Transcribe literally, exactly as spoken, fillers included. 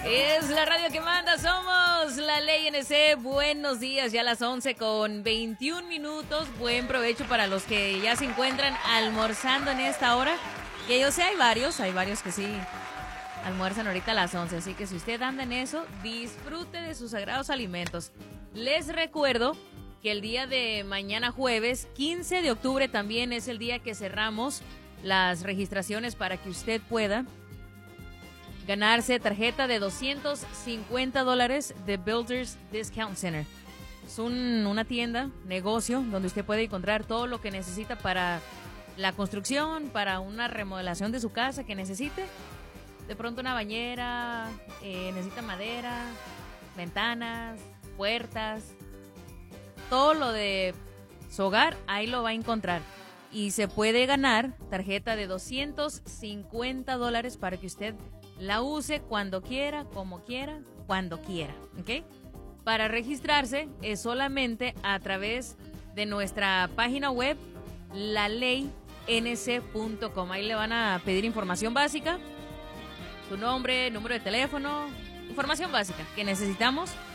Es la radio que manda, somos la Ley N C. Buenos días, ya a las once con veintiún minutos. Buen provecho para los que ya se encuentran almorzando en esta hora. Que yo sé, hay varios, hay varios que sí almuerzan ahorita a las once. Así que si usted anda en eso, disfrute de sus sagrados alimentos. Les recuerdo que el día de mañana jueves, quince de octubre, también es el día que cerramos las registraciones para que usted pueda ganarse tarjeta de doscientos cincuenta dólares de Builders Discount Center. Es un, una tienda, negocio, donde usted puede encontrar todo lo que necesita para la construcción, para una remodelación de su casa que necesite. De pronto una bañera, eh, necesita madera, ventanas, puertas, todo lo de su hogar, ahí lo va a encontrar. Y se puede ganar tarjeta de doscientos cincuenta dólares para que usted la use cuando quiera, como quiera, cuando quiera, ¿ok? Para registrarse es solamente a través de nuestra página web, la ley n c punto com. Ahí le van a pedir información básica, su nombre, número de teléfono, información básica que necesitamos